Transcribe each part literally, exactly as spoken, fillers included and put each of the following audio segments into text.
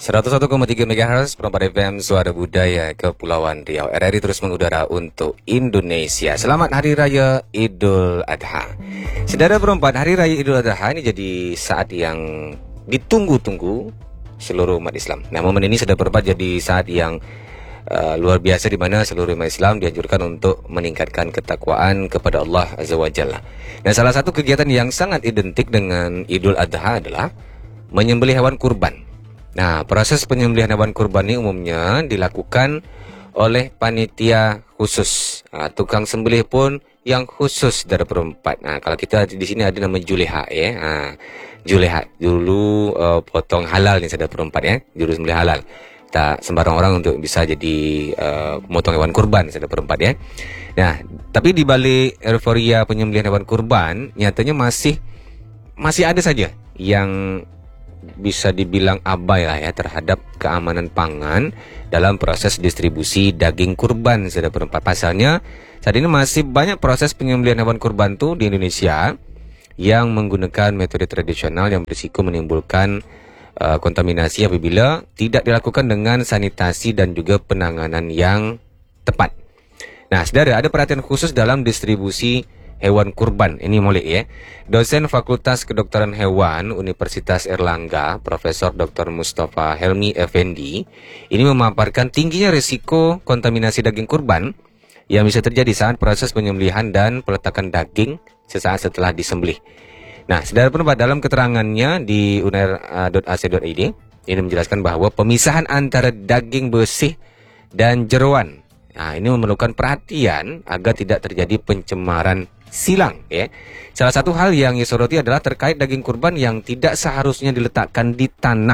seratus satu koma tiga megahertz Perempat F M Suara Budaya Kepulauan Riau. R R I terus mengudara untuk Indonesia. Selamat Hari Raya Idul Adha. Saudara Perempat, Hari Raya Idul Adha ini jadi saat yang ditunggu-tunggu seluruh umat Islam. Nah, momen ini sudah Perempat jadi saat yang uh, luar biasa, di mana seluruh umat Islam dianjurkan untuk meningkatkan ketakwaan kepada Allah Azza wa Jalla. Dan salah satu kegiatan yang sangat identik dengan Idul Adha adalah menyembelih hewan kurban. Nah, proses penyembelihan hewan kurban ini umumnya dilakukan oleh panitia khusus. Nah, tukang sembelih pun yang khusus dari Perempat. Nah, kalau kita di sini ada nama Juleha ya. Nah, Juleha dulu uh, potong halal nih saudara Perempat ya, juru sembelih halal. Tak sembarang orang untuk bisa jadi uh, memotong hewan kurban saudara Perempat ya. Nah, tapi di balik euforia penyembelihan hewan kurban, nyatanya masih masih ada saja yang bisa dibilang abai lah ya terhadap keamanan pangan dalam proses distribusi daging kurban saudara Perempat. Pasalnya saat ini masih banyak proses penyembelihan hewan kurban tuh di Indonesia yang menggunakan metode tradisional yang berisiko menimbulkan uh, kontaminasi apabila tidak dilakukan dengan sanitasi dan juga penanganan yang tepat. Nah, saudara, ada perhatian khusus dalam distribusi hewan kurban. Ini mulai ya. Dosen Fakultas Kedokteran Hewan Universitas Erlangga, Profesor Doktor Mustafa Helmi Effendi, ini memaparkan tingginya risiko kontaminasi daging kurban yang bisa terjadi saat proses penyembelihan dan peletakan daging sesaat setelah disembelih. Nah, saudara Perempat, dalam keterangannya di unair dot a c dot i d, ini menjelaskan bahwa pemisahan antara daging bersih dan jeroan, nah, ini memerlukan perhatian agar tidak terjadi pencemaran silang ya. Salah satu hal yang disoroti adalah terkait daging kurban yang tidak seharusnya diletakkan di tanah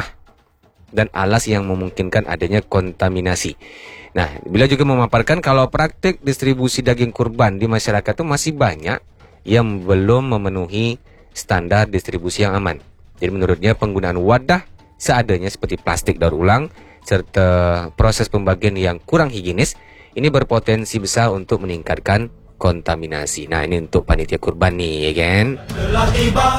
dan alas yang memungkinkan adanya kontaminasi. Nah, bila juga memaparkan kalau praktik distribusi daging kurban di masyarakat itu masih banyak yang belum memenuhi standar distribusi yang aman. Jadi menurutnya penggunaan wadah seadanya seperti plastik daur ulang serta proses pembagian yang kurang higienis ini berpotensi besar untuk meningkatkan kontaminasi. Nah, ini untuk panitia kurban nih ya kan.